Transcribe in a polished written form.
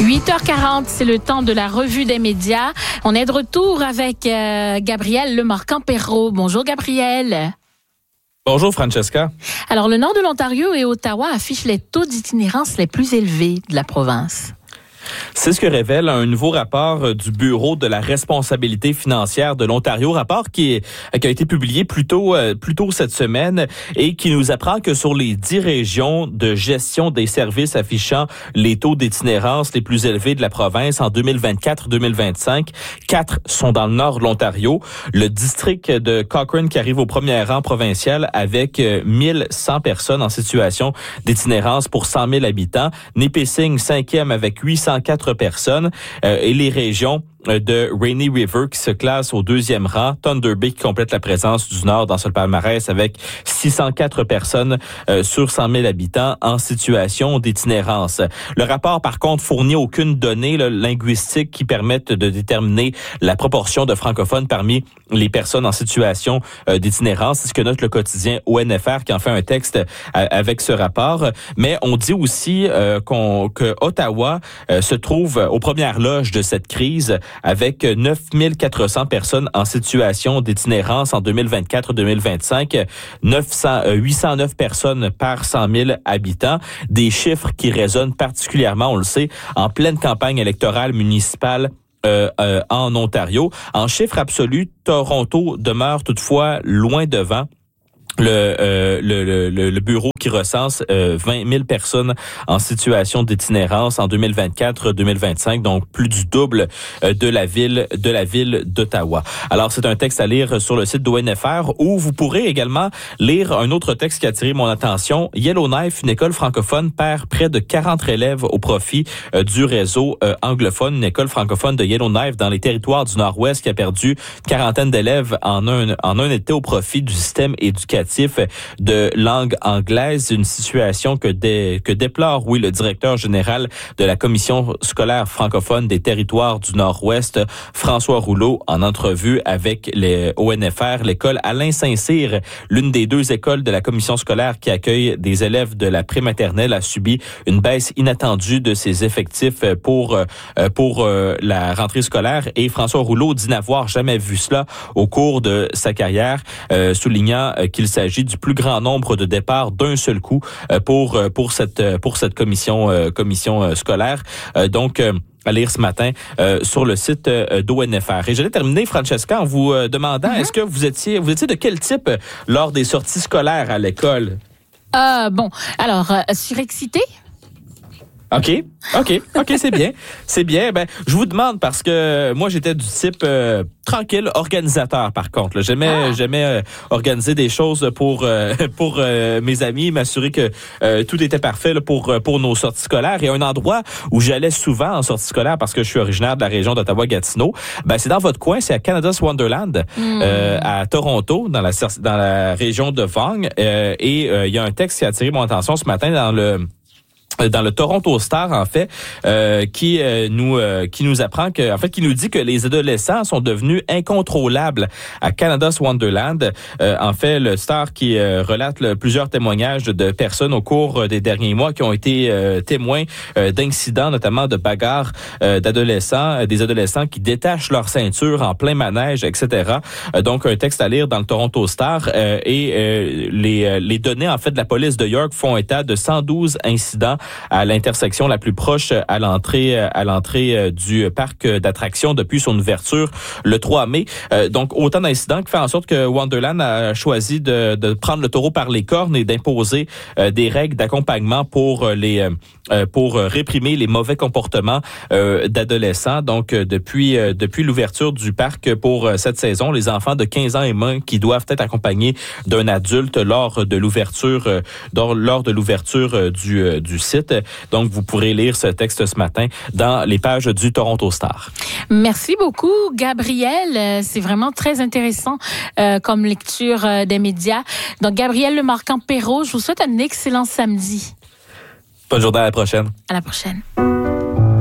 8h40, c'est le temps de la revue des médias. On est de retour avec Gabriel Lemarquand-Perrault. Bonjour Gabriel. Bonjour Francesca. Alors, le nord de l'Ontario et Ottawa affichent les taux d'itinérance les plus élevés de la province. C'est ce que révèle un nouveau rapport du Bureau de la responsabilité financière de l'Ontario, rapport qui a été publié plus tôt cette semaine et qui nous apprend que sur les 10 régions de gestion des services affichant les taux d'itinérance les plus élevés de la province en 2024-2025, 4 sont dans le nord de l'Ontario. Le district de Cochrane qui arrive au premier rang provincial avec 1100 personnes en situation d'itinérance pour 100 000 habitants. Nipissing, 5e avec 804 personnes et les régions de Rainy River qui se classe au 2e rang. Thunder Bay qui complète la présence du Nord dans ce palmarès avec 604 personnes sur 100 000 habitants en situation d'itinérance. Le rapport, par contre, fournit aucune donnée linguistique qui permette de déterminer la proportion de francophones parmi les personnes en situation d'itinérance. C'est ce que note le quotidien ONFR qui en fait un texte avec ce rapport. Mais on dit aussi que Ottawa se trouve aux premières loges de cette crise avec 9 400 personnes en situation d'itinérance en 2024-2025, 809 personnes par 100 000 habitants, des chiffres qui résonnent particulièrement, on le sait, en pleine campagne électorale municipale en Ontario. En chiffres absolus, Toronto demeure toutefois loin devant. Le bureau qui recense 20 000 personnes en situation d'itinérance en 2024-2025, donc plus du double de la ville d'Ottawa. Alors, c'est un texte à lire sur le site d'ONFR où vous pourrez également lire un autre texte qui a attiré mon attention. Yellowknife, une école francophone, perd près de 40 élèves au profit du réseau anglophone. Une école francophone de Yellowknife dans les territoires du Nord-Ouest qui a perdu une quarantaine d'élèves en un été au profit du système éducatif de langue anglaise, une situation que déplore, le directeur général de la Commission scolaire francophone des territoires du Nord-Ouest, François Rouleau, en entrevue avec les ONFR. L'école Alain Saint-Cyr, l'une des 2 écoles de la Commission scolaire qui accueille des élèves de la prématernelle, a subi une baisse inattendue de ses effectifs pour la rentrée scolaire. Et François Rouleau dit n'avoir jamais vu cela au cours de sa carrière, soulignant qu'il s'agit du plus grand nombre de départs d'un seul coup pour cette commission scolaire. Donc à lire ce matin sur le site d'ONFR. Et j'allais terminer, Francesca, en vous demandant, est-ce que vous étiez de quel type lors des sorties scolaires à l'école? Surexcité? OK, c'est bien. C'est bien. Ben, je vous demande parce que moi, j'étais du type tranquille, organisateur, par contre. Là. J'aimais organiser des choses pour mes amis, m'assurer que tout était parfait là, pour nos sorties scolaires. Et un endroit où j'allais souvent en sortie scolaire parce que je suis originaire de la région d'Ottawa-Gatineau, ben, c'est dans votre coin, c'est à Canada's Wonderland, à Toronto, dans la région de Vaughan. Et il y a un texte qui a attiré mon attention ce matin dans le Toronto Star, en fait, qui nous apprend qui nous dit que les adolescents sont devenus incontrôlables à Canada's Wonderland. En fait, le Star qui relate plusieurs témoignages de personnes au cours des derniers mois qui ont été témoins d'incidents, notamment de bagarres des adolescents qui détachent leur ceinture en plein manège, etc. Donc, un texte à lire dans le Toronto Star et les données, en fait, de la police de York font état de 112 incidents à l'intersection la plus proche à l'entrée du parc d'attractions depuis son ouverture le 3 mai. Donc, autant d'incidents qui fait en sorte que Wonderland a choisi de prendre le taureau par les cornes et d'imposer des règles d'accompagnement pour réprimer les mauvais comportements d'adolescents. Donc, depuis l'ouverture du parc pour cette saison, les enfants de 15 ans et moins qui doivent être accompagnés d'un adulte lors de l'ouverture du site. Donc, vous pourrez lire ce texte ce matin dans les pages du Toronto Star. Merci beaucoup, Gabriel. C'est vraiment très intéressant comme lecture des médias. Donc, Gabriel Lemarquand-Perrault, je vous souhaite un excellent samedi. Bonne journée, à la prochaine. À la prochaine.